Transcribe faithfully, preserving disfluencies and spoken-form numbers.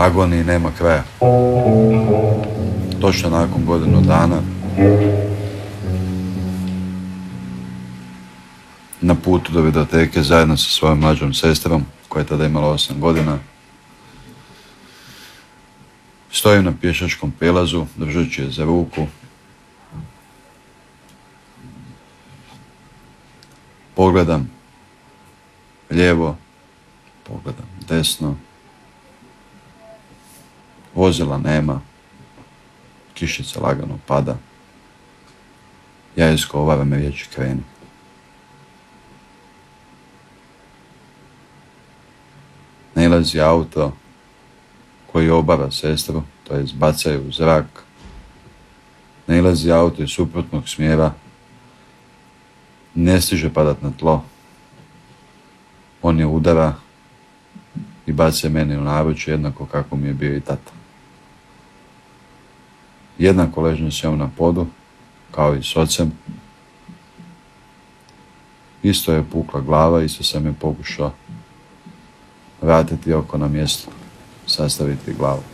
Agoniji nema kraja. Točno nakon godinu dana na putu do videoteke zajedno sa svojom mlađom sestrom, koja je tada imala osam godina, stojim na pješačkom prijelazu, držeći je za ruku. Pogledam lijevo, pogledam desno. Vozila nema, kišica lagano pada. Ja iskovaram riječi kreni. Nailazi auto koji obara sestru, to je zbacaju u zrak. Nailazi auto iz suprotnog smjera, ne stiže padat na tlo. On je udara i baca meni u naručje jednako kako mi je bio i tata. Jednako ležim s njom na podu, kao i s ocem. Isto je pukla glava, isto sam je pokušao vratiti oko na mjesto, sastaviti glavu.